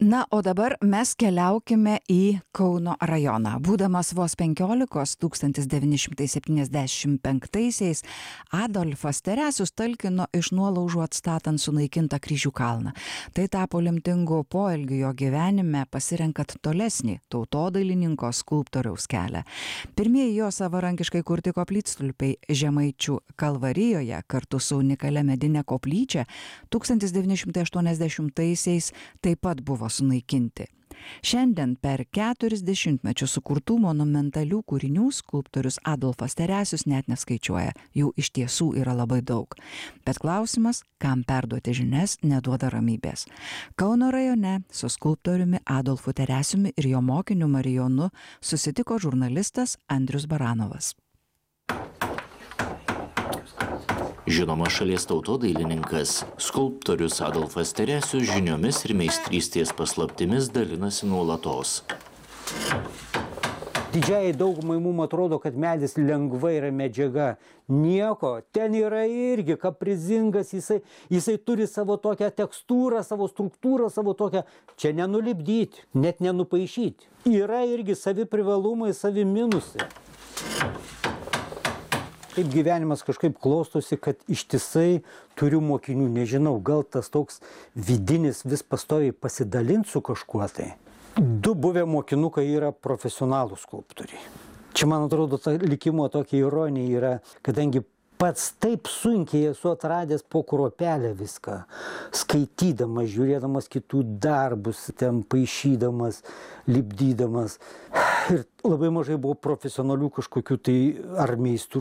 Na, o dabar mes keliaukime į Kauno rajoną. Būdamas vos 15, 1975-aisiais Adolfas Teresius talkino iš nuolaužų atstatant sunaikintą Kryžių kalną. Tai tapo lemtingu poelgiu jo gyvenime, pasirenkat tolesnį tautodailininko skulptoriaus kelią. Pirmieji jo savarankiškai kurti koplytstulpiai Žemaičių Kalvarijoje kartu su unikalia medine koplyčia 1980-aisiais taip pat buvo sunaikinti. Šiandien per 40 mečius sukurtų monumentalių kūrinių skulptorius Adolfas Teresius net neskaičiuoja. Jų iš tiesų yra labai daug. Bet klausimas, kam perduoti žinias, neduoda ramybės. Kauno rajone su skulptoriumi Adolfu Teresiumi ir jo mokiniu Marijonu susitiko žurnalistas Andrius Baranovas. Žinomas šalies tautodailininkas, skulptorius Adolfas Teresius žiniomis ir meistrystės paslaptimis dalinasi nuolatos. Didžiai daugumai mums atrodo, kad medis lengva yra medžiaga. Nieko, ten yra irgi kaprizingas, jisai turi savo tokią tekstūrą, savo struktūrą, savo tokią, čia nenulipdyti, net nenupaišyti. Yra irgi savi privalumai, savi minusai. Kaip gyvenimas kažkaip klostosi, kad ištisai turiu mokinių, nežinau, gal tas toks vidinis vis pastoviai pasidalinti su kažkuo tai. 2 buvę mokinukai yra profesionalūs skulptoriai. Čia, man atrodo, ta likimo tokia ironija yra, kadangi pats taip sunkiai esu atradęs po kruopelę viską, skaitydamas, žiūrėdamas kitų darbus, ten paišydamas, lipdydamas. Ir labai mažai buvo profesionalių kažkokių tai ar meistrų.